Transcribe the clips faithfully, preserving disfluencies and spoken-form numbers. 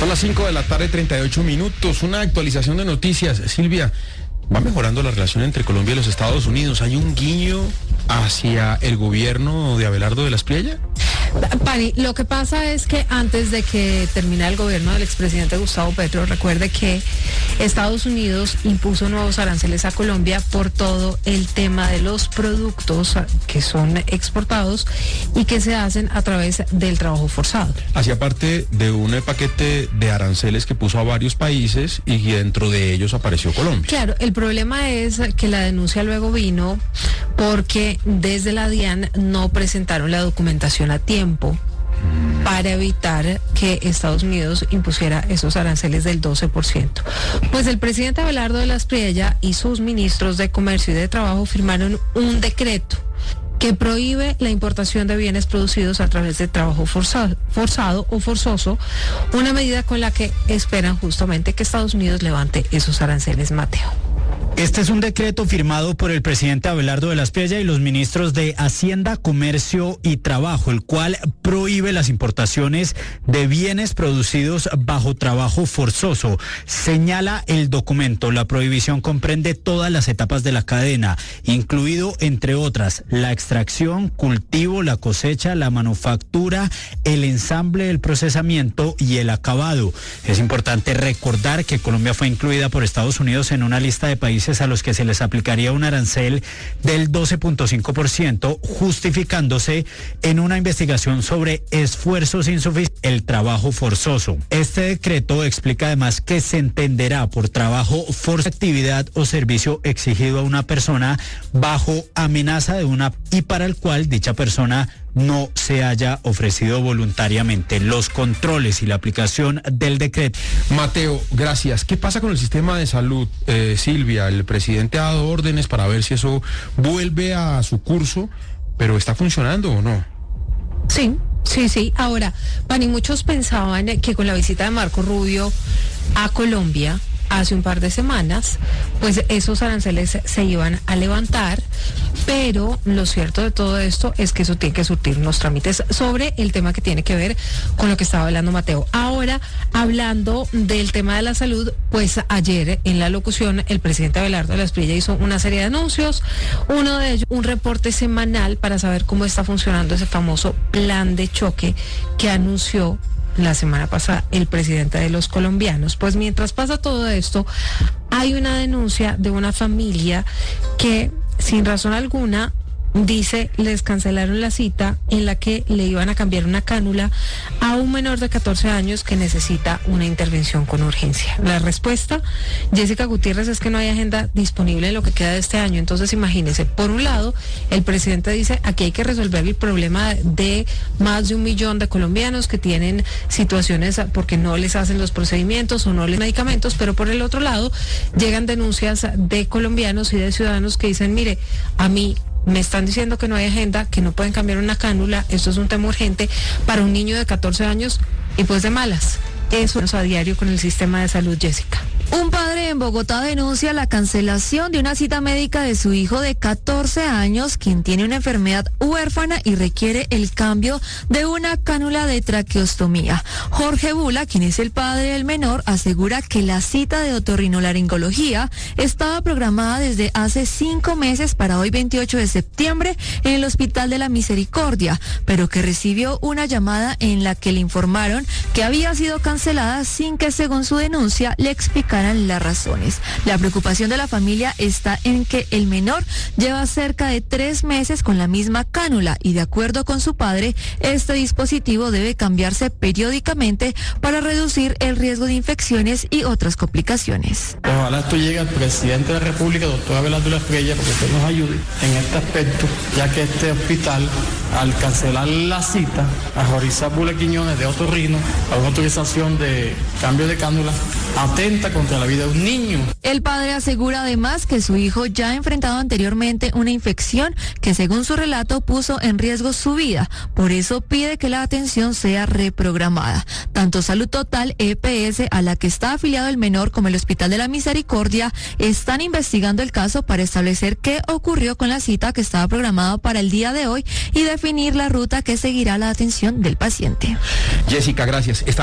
Son las cinco de la tarde, treinta y ocho minutos. Una actualización de noticias. Silvia, ¿va mejorando la relación entre Colombia y los Estados Unidos? ¿Hay un guiño hacia el gobierno de Abelardo de la Espriella? Pani, lo que pasa es que antes de que termine el gobierno del expresidente Gustavo Petro, recuerde que Estados Unidos impuso nuevos aranceles a Colombia por todo el tema de los productos que son exportados y que se hacen a través del trabajo forzado. Hacía parte de un paquete de aranceles que puso a varios países y dentro de ellos apareció Colombia. Claro, el problema es que la denuncia luego vino porque desde la DIAN no presentaron la documentación a tiempo para evitar que Estados Unidos impusiera esos aranceles del doce por ciento. Pues el presidente Abelardo de la Espriella y sus ministros de Comercio y de Trabajo firmaron un decreto que prohíbe la importación de bienes producidos a través de trabajo forzado, forzado o forzoso, una medida con la que esperan justamente que Estados Unidos levante esos aranceles, Mateo. Este es un decreto firmado por el presidente Abelardo de la Espriella y los ministros de Hacienda, Comercio y Trabajo, el cual prohíbe las importaciones de bienes producidos bajo trabajo forzoso. Señala el documento, la prohibición comprende todas las etapas de la cadena, incluido, entre otras, la extracción, cultivo, la cosecha, la manufactura, el ensamble, el procesamiento y el acabado. Es importante recordar que Colombia fue incluida por Estados Unidos en una lista de países a los que se les aplicaría un arancel del doce punto cinco por ciento, justificándose en una investigación sobre esfuerzos insuficientes, el trabajo forzoso. Este decreto explica además que se entenderá por trabajo forzoso actividad o servicio exigido a una persona bajo amenaza de una y para el cual dicha persona no se haya ofrecido voluntariamente. Los controles y la aplicación del decreto. Mateo, gracias. ¿Qué pasa con el sistema de salud, eh, Silvia? El presidente ha dado órdenes para ver si eso vuelve a su curso, pero ¿está funcionando o no? Sí, sí, sí. Ahora, Pani, muchos pensaban que con la visita de Marco Rubio a Colombia hace un par de semanas, pues esos aranceles se iban a levantar, pero lo cierto de todo esto es que eso tiene que surtir unos trámites sobre el tema que tiene que ver con lo que estaba hablando Mateo. Ahora, hablando del tema de la salud, pues ayer en la locución el presidente Abelardo de la Espriella hizo una serie de anuncios, uno de ellos un reporte semanal para saber cómo está funcionando ese famoso plan de choque que anunció la semana pasada el presidente de los colombianos. Pues mientras pasa todo esto, hay una denuncia de una familia que sin razón alguna dice les cancelaron la cita en la que le iban a cambiar una cánula a un menor de catorce años que necesita una intervención con urgencia. La respuesta, Jessica Gutiérrez, es que no hay agenda disponible en lo que queda de este año. Entonces imagínense, por un lado el presidente dice aquí hay que resolver el problema de más de un millón de colombianos que tienen situaciones porque no les hacen los procedimientos o no les medicamentos, pero por el otro lado llegan denuncias de colombianos y de ciudadanos que dicen mire, a mí me están diciendo que no hay agenda, que no pueden cambiar una cánula, esto es un tema urgente para un niño de catorce años y pues de malas. Eso es a diario con el sistema de salud, Jessica. Un padre en Bogotá denuncia la cancelación de una cita médica de su hijo de catorce años, quien tiene una enfermedad huérfana y requiere el cambio de una cánula de traqueostomía. Jorge Bula, quien es el padre del menor, asegura que la cita de otorrinolaringología estaba programada desde hace cinco meses para hoy veintiocho de septiembre en el Hospital de la Misericordia, pero que recibió una llamada en la que le informaron que había sido cancelada sin que, según su denuncia, le explicaran las razones. La preocupación de la familia está en que el menor lleva cerca de tres meses con la misma cánula y, de acuerdo con su padre, este dispositivo debe cambiarse periódicamente para reducir el riesgo de infecciones y otras complicaciones. Ojalá esto llegue al presidente de la República, doctor Abelardo de la Espriella, porque usted nos ayude en este aspecto, ya que este hospital, al cancelar la cita a Jorizá Bula Quiñones de otorrino, a una autorización de cambio de cánula, atenta contra la vida de un niño. El padre asegura además que su hijo ya ha enfrentado anteriormente una infección que, según su relato, puso en riesgo su vida. Por eso pide que la atención sea reprogramada. Tanto Salud Total E P S, a la que está afiliado el menor, como el Hospital de la Misericordia están investigando el caso para establecer qué ocurrió con la cita que estaba programada para el día de hoy y definir la ruta que seguirá la atención del paciente. Jessica, gracias. Estábamos hablando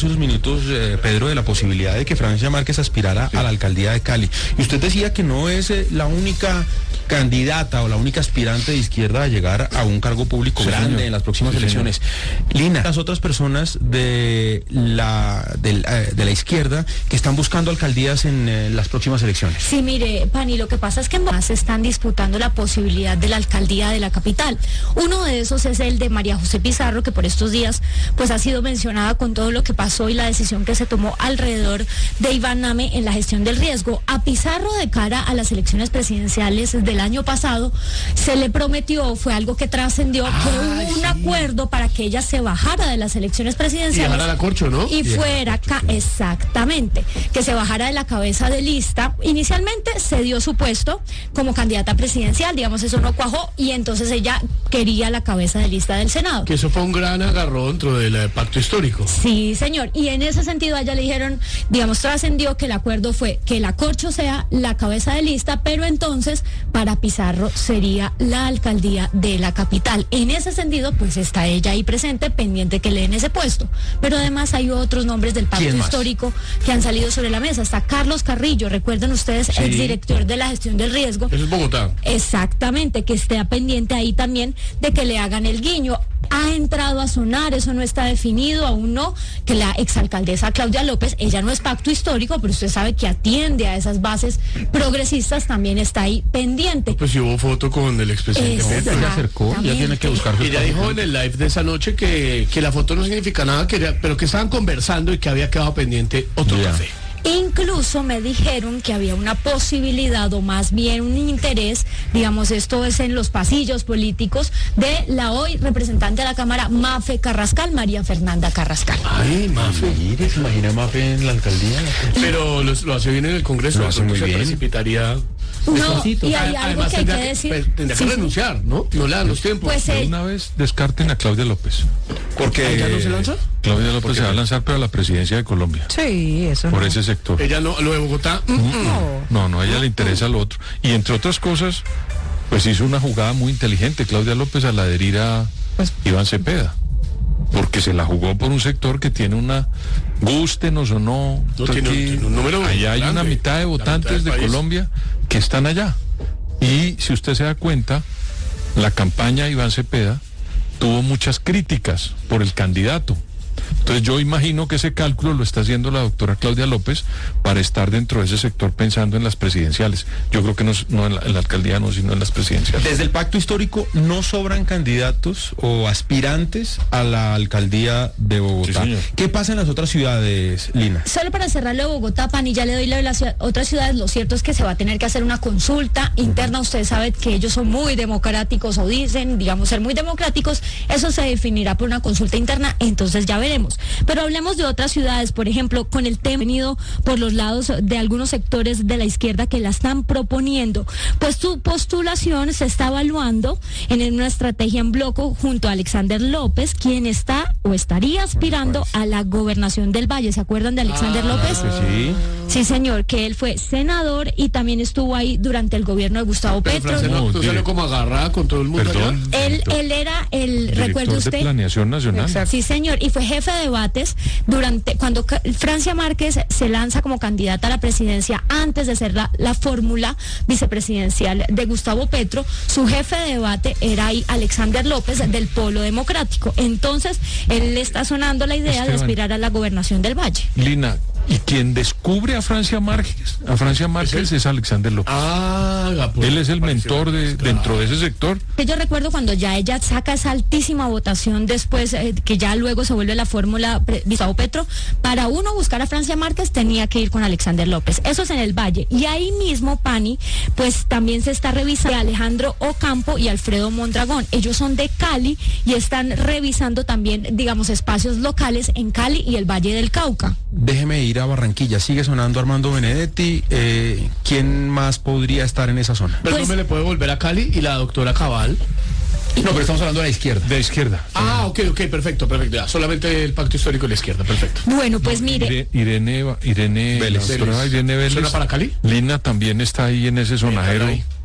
hace unos minutos, eh, Pedro, de la posibilidad de que Francia Márquez aspirara sí. a la alcaldía de Cali. Y usted decía que no es eh, la única candidata o la única aspirante de izquierda a llegar a un cargo público sí, grande señor. en las próximas sí, elecciones. Señor. Lina, las otras personas de la, de, eh, de la izquierda que están buscando alcaldías en eh, las próximas elecciones. Sí, mire, Pani, lo que pasa es que más están disputando la posibilidad de la alcaldía de la capital. Uno de esos es el de María José Pizarro, que por estos días pues ha sido mencionada con todo lo que pasó y la decisión que se tomó alrededor de Iván Name en la gestión del riesgo. A Pizarro, de cara a las elecciones presidenciales del año pasado, se le prometió, fue algo que trascendió, ah, que hubo un sí. acuerdo para que ella se bajara de las elecciones presidenciales. Y dejara la corcho, ¿no? Y yeah. fuera, ca- exactamente, que se bajara de la cabeza de lista. Inicialmente se dio su puesto como candidata presidencial, digamos, eso no cuajó, y entonces ella quería la cabeza de lista del Senado. Que eso fue un gran agarrón dentro del eh, pacto histórico. Sí, señor, y en ese sentido a ella le dijeron, digamos, trascendió que el acuerdo fue que la corcho sea la cabeza de lista, pero entonces para Pizarro sería la alcaldía de la capital. En ese sentido, pues está ella ahí presente, pendiente que le den ese puesto. Pero además hay otros nombres del pacto histórico que han salido sobre la mesa. Está Carlos Carrillo, recuerden ustedes, sí. exdirector de la gestión del riesgo. Eso es Bogotá. Exactamente, que esté pendiente ahí también de que le hagan el guiño. Ha entrado a sonar, eso no está definido, aún no, que la exalcaldesa Claudia López, ella no es pacto histórico, pero usted sabe que atiende a esas bases progresistas, también está ahí pendiente. Pues si hubo foto con el expresidente Petro. Ya se acercó, ya tiene que buscar su Y ella dijo en el live de esa noche que, que la foto no significa nada, que era, pero que estaban conversando y que había quedado pendiente otro yeah. café. Incluso me dijeron que había una posibilidad, o más bien un interés, digamos, esto es en los pasillos políticos, de la hoy representante de la Cámara, Mafe Carrascal, María Fernanda Carrascal. Ay, Mafe. Mire, ¿se imagina Mafe en la alcaldía? Pero lo, lo hace bien en el Congreso, lo hace muy se bien. precipitaría. No, y hay algo que hay que decir. Tendría que renunciar, ¿no? No le dan los tiempos. Pues eh, una vez descarten a Claudia López. Porque ¿ya no se lanza? Claudia López se va a lanzar, pero a la presidencia de Colombia. Sí, eso. Por no. ese sector. Ella no, lo de Bogotá. No, no, no, a ella le interesa lo otro. Y entre otras cosas, pues hizo una jugada muy inteligente Claudia López al adherir a pues, Iván Cepeda. Porque se la jugó por un sector que tiene una, gústenos o no, no tiene, aquí, tiene un número allá grande, hay una mitad de votantes mitad de Colombia que están allá. Y si usted se da cuenta, la campaña de Iván Cepeda tuvo muchas críticas por el candidato. Entonces yo imagino que ese cálculo lo está haciendo la doctora Claudia López para estar dentro de ese sector pensando en las presidenciales. Yo creo que no, no en, la, en la alcaldía no, sino en las presidenciales. Desde el pacto histórico no sobran candidatos o aspirantes a la alcaldía de Bogotá. Sí, ¿qué pasa en las otras ciudades, Lina? Solo para cerrarlo de Bogotá, Pani, ya le doy la de las ciudad, otras ciudades. Lo cierto es que se va a tener que hacer una consulta interna. Usted sabe que ellos son muy democráticos, o dicen, digamos, ser muy democráticos. Eso se definirá por una consulta interna, entonces ya veremos. Pero hablemos de otras ciudades, por ejemplo, con el tema venido por los lados de algunos sectores de la izquierda que la están proponiendo. Pues su postulación se está evaluando en una estrategia en bloco junto a Alexander López, quien está o estaría aspirando a la gobernación del Valle. ¿Se acuerdan de Alexander ah, López? Sí. Sí, señor, que él fue senador y también estuvo ahí durante el gobierno de Gustavo Pero Petro. No, ¿tú salió como agarrada con todo el mundo? Perdón, él, él era el, recuerde usted, de Planeación Nacional. Exacto. Sí, señor, y fue jefe de debates durante cuando Francia Márquez se lanza como candidata a la presidencia antes de ser la, la fórmula vicepresidencial de Gustavo Petro. Su jefe de debate era ahí Alexander López del Polo Democrático. Entonces él le está sonando la idea Esteban, de aspirar a la gobernación del Valle. Lina, y quien descubre a Francia Márquez, a Francia Márquez ¿Es, es Alexander López. Ah, pues, él es el mentor de, claro. dentro de ese sector. Yo recuerdo cuando ya ella saca esa altísima votación después, eh, que ya luego se vuelve la fórmula Gustavo Petro, para uno buscar a Francia Márquez tenía que ir con Alexander López. Eso es en el Valle. Y ahí mismo, Pani, pues también se está revisando a Alejandro Ocampo y Alfredo Mondragón. Ellos son de Cali y están revisando también, digamos, espacios locales en Cali y el Valle del Cauca. Déjeme ir a Barranquilla. Sigue sonando Armando Benedetti. Eh, ¿Quién más podría estar en esa zona? Pero pues, no me le puede volver a Cali y la doctora Cabal. No, pero estamos hablando de la izquierda. De la izquierda. Ah, ok, ok, perfecto, perfecto. Ya, solamente el pacto histórico de la izquierda, perfecto. Bueno, pues no, mire. Irene, Irene Vélez. La doctora Irene Vélez. ¿Suena para Cali? Lina también está ahí en ese sonajero.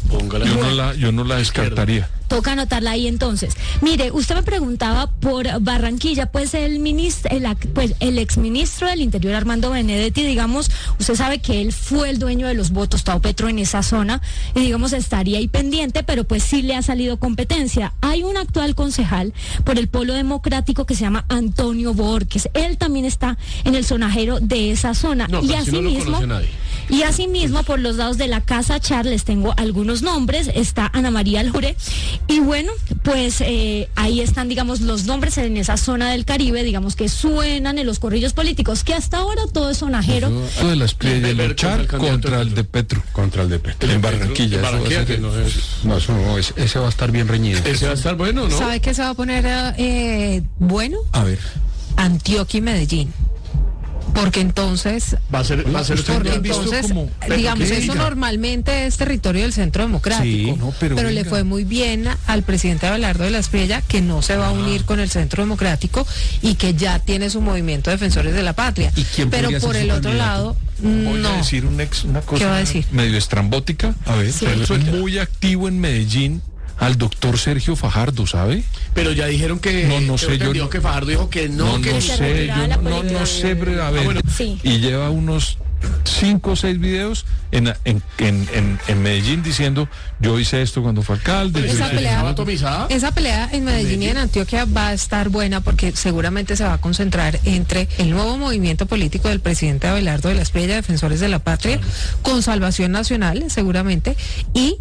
Póngala. Yo no la, yo no la descartaría. Toca anotarla ahí entonces. Mire, usted me preguntaba por Barranquilla, pues el ministro, el, ac- pues el exministro del Interior, Armando Benedetti, digamos, usted sabe que él fue el dueño de los votos Tao Petro en esa zona, y digamos estaría ahí pendiente, pero pues sí le ha salido competencia. Hay un actual concejal por el Polo Democrático que se llama Antonio Borges. Él también está en el sonajero de esa zona. No, y pero si no lo asimismo, conoce nadie. y asimismo por los lados de la Casa Char les tengo algunos nombres. Está Ana María Aljure. Y bueno, pues eh, ahí están, digamos, los nombres en esa zona del Caribe, digamos, que suenan en los corrillos políticos, que hasta ahora todo es sonajero. Eso de las Priella y Ver el Char contra el contra el de Petro. Contra el de Petro. En Barranquilla. En eso va a Barranquilla, ser- que no es... No, eso no, es- ese va a estar bien reñido. Ese va a estar bueno, ¿no? ¿Sabe qué se va a poner eh, bueno? A ver. Antioquia y Medellín. Porque entonces, Va a ser, va a ser Ustedes porque han visto entonces, como- digamos, ¿Qué eso diga? normalmente es territorio del Centro Democrático, Sí, no, pero le venga. fue muy bien al presidente Abelardo de la Espriella, que no se va a unir con el Centro Democrático y que ya tiene su movimiento Defensores de la Patria. ¿Y quién Pero podría por ser el su otro candidato? lado, Voy no. a decir un ex- una cosa ¿Qué va a decir? medio estrambótica. A ver. Sí. Pero es muy activo en Medellín al doctor Sergio Fajardo, ¿sabe? Pero ya dijeron que... No, no que sé, yo entendió no- que Fajardo dijo que no, No, que no se sé, retiraba yo la no, no, política. no sé, pero a ver. bueno. Sí. Y lleva unos cinco o seis videos en, en, en, en, en Medellín diciendo, yo hice esto cuando fue alcalde. yo Esa hice pelea, ¿Estaba atomizada? esa pelea en Medellín y en Antioquia va a estar buena porque seguramente se va a concentrar entre el nuevo movimiento político del presidente Abelardo de la Espriella, Defensores de la Patria, con Salvación Nacional, seguramente, y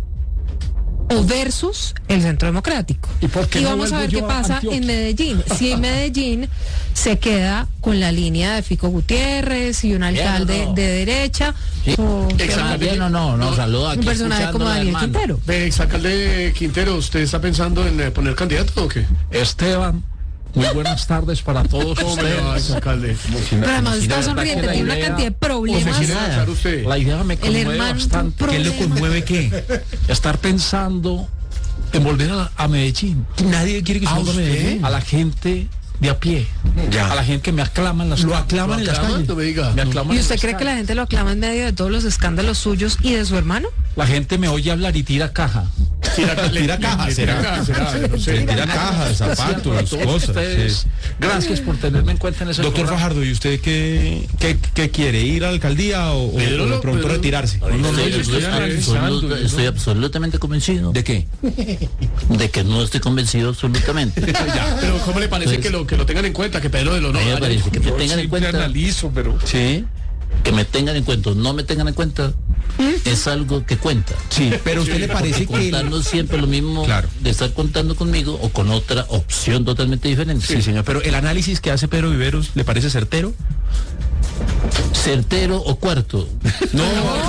o versus el Centro Democrático. ¿Y por qué no vamos a vuelvo ver yo qué a pasa Antioquia? en Medellín. Si en Medellín se queda con la línea de Fico Gutiérrez y un alcalde no. de derecha, o Exacto. Bien o no, no, saludo aquí. un personaje como escuchándola, Daniel hermano. Quintero. Ve, exalcalde Quintero, ¿usted está pensando en eh, poner candidato o qué? Esteban, muy buenas tardes para todos ¿Cómo me va, ustedes. exalcalde? Pero además está verdad sonriente, que la tiene una idea- cantidad de ¿O se problemas. quiere lanzar usted? La idea me El conmueve hermano bastante. ¿Qué le conmueve qué? Estar pensando en volver a, a Medellín. Nadie quiere que ¿A se vuelva a usted? Medellín. A la gente de a pie. Ya. A la gente que me aclama en las Lo calles. aclaman en las ¿Aclaman? calles. No me diga. Me aclaman ¿Y en usted las cree que la calles. gente lo aclama en medio de todos los escándalos suyos y de su hermano? La gente me oye hablar y tira caja. Tira, Tira caja, será. caja, será, no sé. Tira cajas, zapatos, Todos cosas. ustedes, sí. Gracias por tenerme en cuenta en ese Doctor programa. Fajardo, ¿y usted qué, qué, qué quiere? ¿Ir a la alcaldía o, o- Pedro, o de pronto Pedro. retirarse? No, no, yo yo estoy estoy analizando. Absoluta- eso. estoy absolutamente convencido ¿De qué? de que no estoy convencido absolutamente. Ya, pero ¿cómo le parece Pues- que lo que lo tengan en cuenta? Que Pedro de lo A mí me parece que me Yo tengan en siempre cuenta, analizo, pero Sí. que me tengan en cuenta, o no me tengan en cuenta, es algo que cuenta. Sí, pero ¿a usted le parece que... Contar no es siempre lo mismo Claro. de estar contando conmigo o con otra opción totalmente diferente. Sí, señor, pero el análisis que hace Pedro Viveros, ¿le parece certero? Certero o cuarto. No.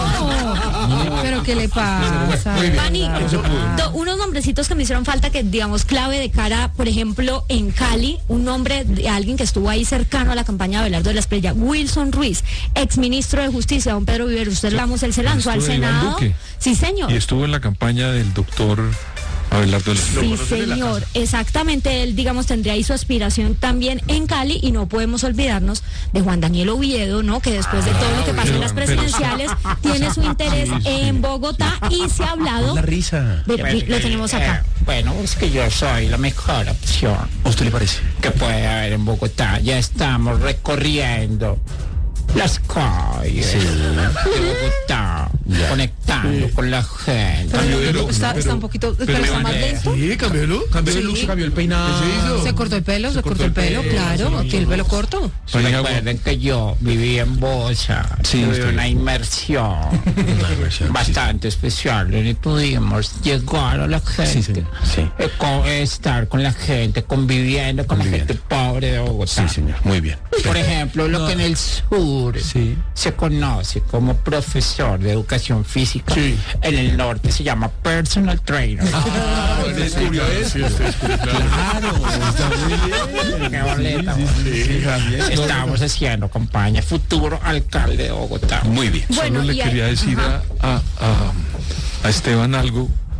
¿Pero qué le pasa? Muy bien. Pani, ¿verdad? do- unos nombrecitos que me hicieron falta que, digamos, clave de cara, por ejemplo, en Cali, un nombre de alguien que estuvo ahí cercano a la campaña de Abelardo de la Espriella, Wilson Ruiz, exministro de Justicia, don Pedro Viveros. Usted hablamos, él se lanzó al Ministro de Iván Senado. Duque. Sí, señor. y estuvo en la campaña del doctor Abelardo de la Sí, conoces de la señor, casa. exactamente, él, digamos, tendría ahí su aspiración también en Cali y no podemos olvidarnos de Juan Daniel Oviedo, ¿no? Que después de todo lo que pasó en las pero- presidenciales tiene su interés Sí, sí. en Bogotá y se ha hablado... La risa. Pero, lo tenemos acá. Eh, bueno, es que yo soy la mejor opción ¿A usted le parece? que puede haber en Bogotá. Ya estamos recorriendo las calles de Bogotá, conectando con la gente. Pero está, está un poquito, pero, está más lento. Sí, cambiólo. Cambió de Sí. look, se cambió el peinado. ¿Qué se hizo? Se cortó el pelo, se, cortó el pelo, claro, tiene el pelo corto. María Gua- Recuerden que yo viví en Bosa, Sí, tuve estoy- una inmersión bastante especial, donde pudimos llegar a la gente, Sí, señor, sí. eh, con- estar con la gente, conviviendo con Conviviendo. la gente pobre de Bogotá. Sí, señor, muy bien. Por ejemplo, lo que en el sur Sí. se conoce como profesor de educación física, Sí. en el norte se llama personal trainer. Ah, descubrió eso. Claro, está muy bien. Qué boleta, Sí, Estamos haciendo campaña futuro alcalde de Bogotá. Muy bien. Bueno, Solo le y hay- quería decir ajá. a, a, a- a Esteban algo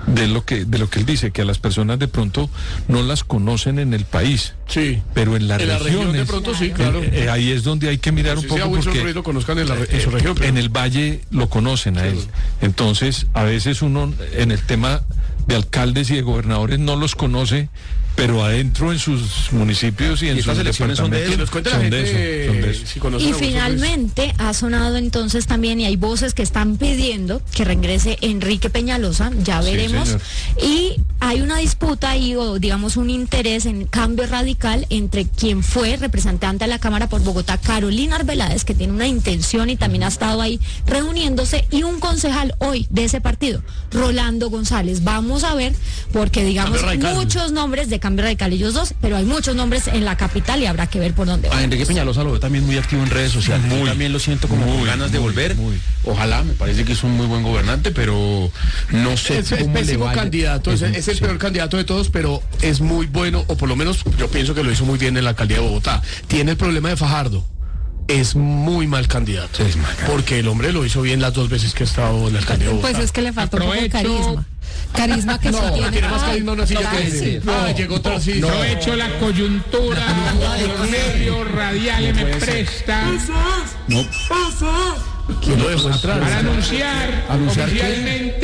de lo que de lo que él dice, que a las personas de pronto no las conocen en el país. Sí. Pero en las en regiones. La región de pronto sí, claro. Eh, eh, ahí es donde hay que mirar no un sé poco si porque lo conozcan en, la, en su región. Pero... En el valle lo conocen a él. Entonces, a veces uno en el tema de alcaldes y de gobernadores no los conoce, pero adentro en sus municipios y en ¿Y sus elecciones son de eso? Nos cuenta la gente, de eso, son de eso. Si conocen Y a vosotros. finalmente ha sonado entonces también, y hay voces que están pidiendo que regrese Enrique Peñalosa, ya Sí, veremos, señor. y hay una disputa ahí, o digamos un interés en cambio radical entre quien fue representante de la Cámara por Bogotá, Carolina Arbeláez, que tiene una intención y también ha estado ahí reuniéndose, y un concejal hoy de ese partido, Rolando González. Vamos a ver, porque digamos muchos nombres de cambio radical ellos dos, pero hay muchos nombres en la capital y habrá que ver por dónde va. A Enrique Peñalosa lo veo también muy activo en redes sociales. Muy, Yo también lo siento como muy, con ganas de muy, volver. muy. Ojalá, me parece que es un muy buen gobernante, pero no sé Es, es cómo le pésimo vaya. candidato, es, es el Sí. peor candidato de todos, pero es muy bueno, o por lo menos yo pienso que lo hizo muy bien en la alcaldía de Bogotá. Tiene el problema de Fajardo. Es muy mal candidato. Es mal candidato. Porque el hombre lo hizo bien las dos veces que ha estado en la alcaldía de Bogotá. Pues es que le falta un poco de Aprovecho. carisma. Carisma que No, sí tiene. tiene más Ay, carisma una silla que Tarcisio. ese. Ah, llegó Tarcisio. Aprovecho la coyuntura, los medios radiales me presta ¿Quién lo dejó entrar? para anunciar ¿Anunciar qué? oficialmente